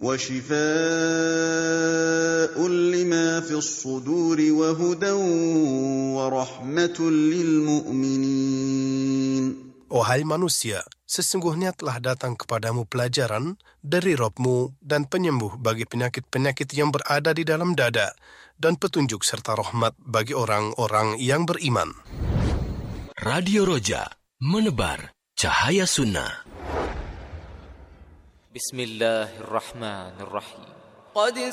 وشفاء لما في الصدور وهدى ورحمة للمؤمنين. Wahai manusia, sesungguhnya telah datang kepadamu pelajaran dari Rabb-Mu dan penyembuh bagi penyakit-penyakit yang berada di dalam dada, dan petunjuk serta rahmat bagi orang-orang yang beriman. Radio Roja, menebar cahaya sunnah. Bismillahirrahmanirrahim.